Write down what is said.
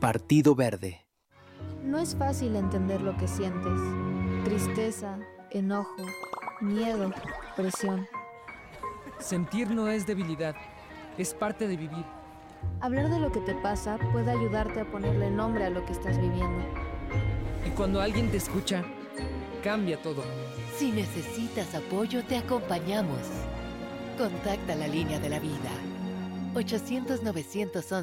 Partido Verde. No es fácil entender lo que sientes. Tristeza, enojo, miedo, presión. Sentir no es debilidad, es parte de vivir. Hablar de lo que te pasa puede ayudarte a ponerle nombre a lo que estás viviendo. Y cuando alguien te escucha, cambia todo. Si necesitas apoyo, te acompañamos. Contacta la línea de la vida. 800-911.